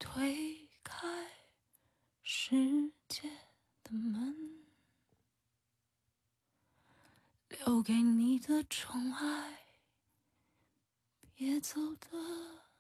推开世界的门，留给你的宠爱，别走的